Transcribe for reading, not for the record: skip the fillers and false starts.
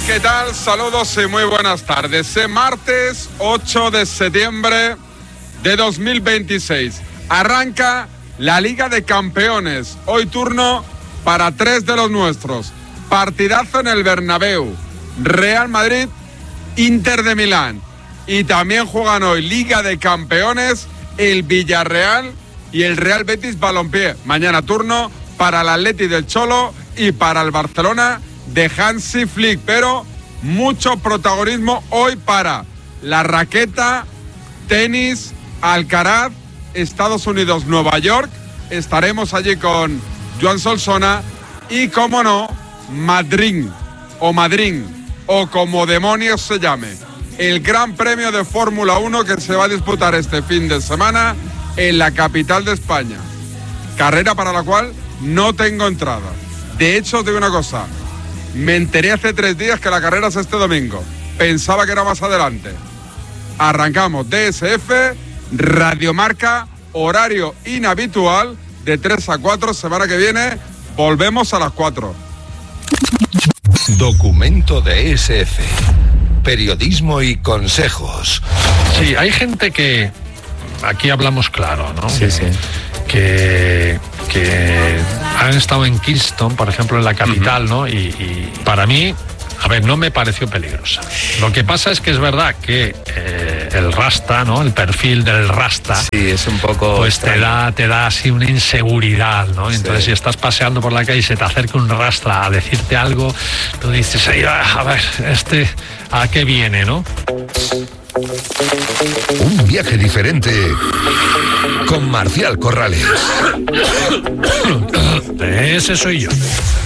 ¿qué tal? Saludos y muy buenas tardes. Martes 8 de septiembre de 2026. Arranca la Liga de Campeones. Hoy turno para 3 de los nuestros. Partidazo en el Bernabéu. Real Madrid, Inter de Milán. Y también juegan hoy Liga de Campeones el Villarreal y el Real Betis Balompié. Mañana turno para el Atleti del Cholo y para el Barcelona de Hansi Flick. Pero mucho protagonismo hoy para la raqueta, tenis, Alcaraz, Estados Unidos, Nueva York. Estaremos allí con Joan Solsona y, como no, Madrid o como demonios se llame, el Gran Premio de Fórmula 1 que se va a disputar este fin de semana en la capital de España. Carrera para la cual no tengo entrada. De hecho, os digo una cosa, me enteré hace 3 días que la carrera es este domingo. Pensaba que era más adelante. Arrancamos DSF, Radiomarca, horario inhabitual, de 3 a 4, semana que viene, volvemos a las 4. Documento de SF. Periodismo y consejos. Sí, hay gente que... Aquí hablamos claro, ¿no? Sí. Que han estado en Kingston, por ejemplo, en la capital, ¿no? Y para mí, a ver, no me pareció peligrosa. Lo que pasa es que es verdad que el rasta, ¿no? El perfil del rasta, Sí, es un poco... pues te da así una inseguridad, ¿no? Entonces, Sí. si estás paseando por la calle y se te acerca un rasta a decirte algo, tú dices, "Ay, a ver, ¿a qué viene, no?" Un viaje diferente con Marcial Corrales. Ese soy yo.